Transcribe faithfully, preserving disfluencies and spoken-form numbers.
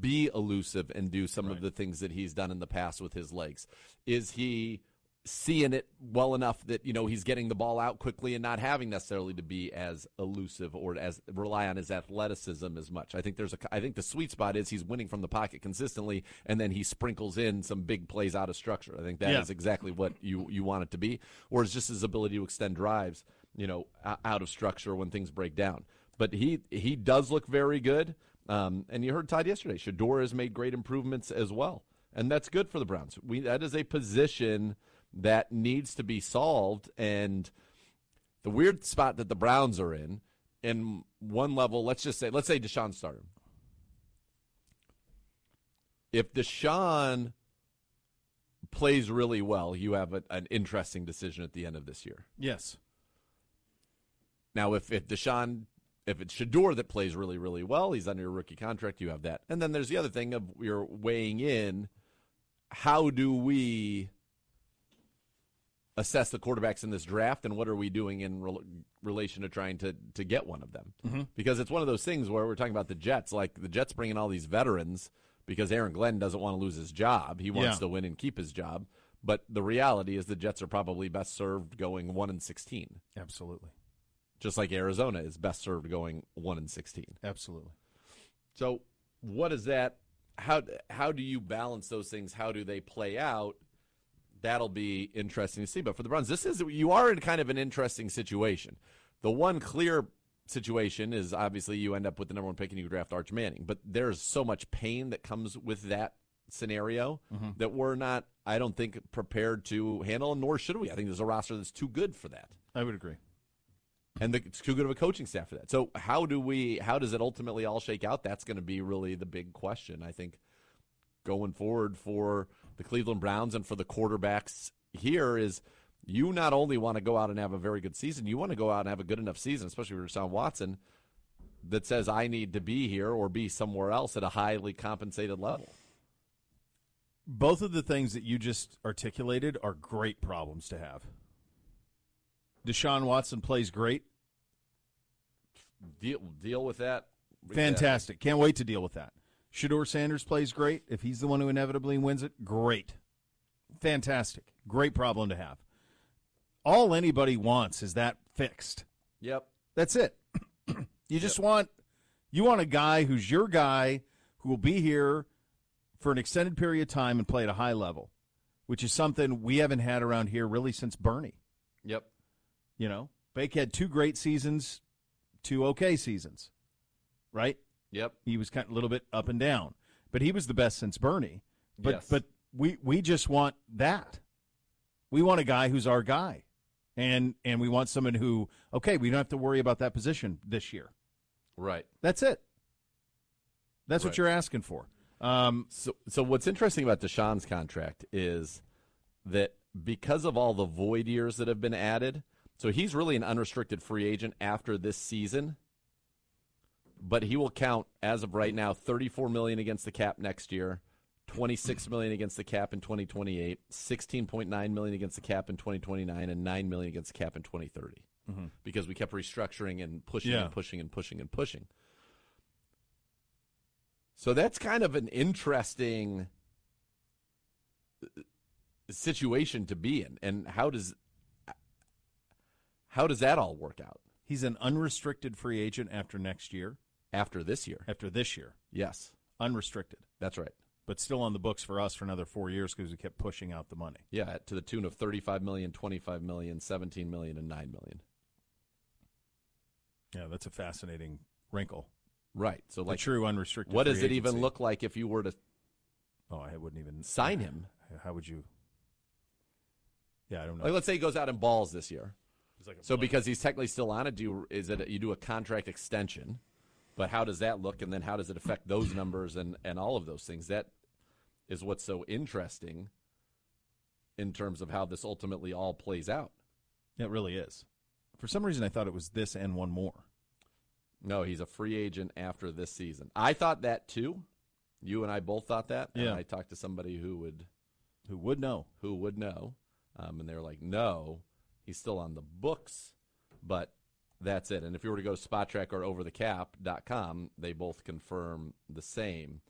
be elusive and do some Right. of the things that he's done in the past with his legs? Is he seeing it well enough that, you know, he's getting the ball out quickly and not having necessarily to be as elusive or as rely on his athleticism as much? I think there's a, I think the sweet spot is he's winning from the pocket consistently, and then he sprinkles in some big plays out of structure. I think that Yeah. is exactly what you, you want it to be, or is just his ability to extend drives, you know, out of structure when things break down. But he, he does look very good. Um, and you heard Todd yesterday, Shedeur has made great improvements as well. And that's good for the Browns. We, that is a position that needs to be solved, and the weird spot that the Browns are in, in one level, let's just say, let's say Deshaun started. If Deshaun plays really well, you have a, an interesting decision at the end of this year. Yes. Now, if, if Deshaun, if it's Shedeur that plays really, really well, he's under a rookie contract, you have that. And then there's the other thing of you're weighing in, how do we assess the quarterbacks in this draft, and what are we doing in re- relation to trying to, to get one of them? Mm-hmm. Because it's one of those things where we're talking about the Jets, like the Jets bringing all these veterans because Aaron Glenn doesn't want to lose his job. He wants Yeah. to win and keep his job. But the reality is the Jets are probably best served going one and sixteen. Absolutely. Just like Arizona is best served going one and sixteen. Absolutely. So what is that? How how do you balance those things? How do they play out? That'll be interesting to see. But for the Browns, this is you are in kind of an interesting situation. The one clear situation is obviously you end up with the number one pick and you draft Arch Manning. But there's so much pain that comes with that scenario mm-hmm. that we're not, I don't think, prepared to handle, nor should we. I think there's a roster that's too good for that. I would agree. And the, it's too good of a coaching staff for that. So how do we? How does it ultimately all shake out? That's going to be really the big question, I think, going forward for the Cleveland Browns and for the quarterbacks here is you not only want to go out and have a very good season, you want to go out and have a good enough season, especially for Deshaun Watson, that says I need to be here or be somewhere else at a highly compensated level. Both of the things that you just articulated are great problems to have. Deshaun Watson plays great. Deal, deal with that. Fantastic. Can't wait to deal with that. Shedeur Sanders plays great. If he's the one who inevitably wins it, great. Fantastic. Great problem to have. All anybody wants is that fixed. Yep. That's it. You just Yep. want you want a guy who's your guy who will be here for an extended period of time and play at a high level, which is something we haven't had around here really since Bernie. Yep. You know, Bake had two great seasons, two okay seasons, right? Yep. He was kind of a little bit up and down, but he was the best since Bernie. But Yes. but we we just want that. We want a guy who's our guy, and and we want someone who okay, we don't have to worry about that position this year. Right. That's it. That's Right. what you're asking for. Um, So, so what's interesting about Deshaun's contract is that because of all the void years that have been added, so he's really an unrestricted free agent after this season, but he will count as of right now thirty-four million dollars against the cap next year, twenty-six million dollars against the cap in twenty twenty-eight, sixteen point nine million dollars against the cap in twenty twenty-nine, and nine million dollars against the cap in twenty thirty. Mm-hmm. Because we kept restructuring and pushing Yeah. and pushing and pushing and pushing. So that's kind of an interesting situation to be in. And how does how does that all work out he's an unrestricted free agent after next year, after this year? after this year. Yes, Unrestricted, that's right. but still on the books for us for another four years because we kept pushing out the money. Yeah, to the tune of thirty-five million dollars, twenty-five million dollars, seventeen million dollars, and nine million dollars. Yeah, that's a fascinating wrinkle. Right. So, The like, true unrestricted what free does it even agency. look like if you were to Oh, I wouldn't even sign him? How would you? Yeah, I don't know. Like, let's say he goes out and balls this year. It's like a So blank. because he's technically still on it, do you, is it you do a contract extension? But how does that look, and then how does it affect those numbers and, and all of those things? That is what's so interesting in terms of how this ultimately all plays out. It really is. For some reason, I thought it was this and one more. No, he's a free agent after this season. I thought that too. You and I both thought that. And Yeah. I talked to somebody who would Who would know? who would know, um, and they were like, "No, he's still on the books, but that's it." And if you were to go to Spot Track or over the cap dot com, they both confirm the same.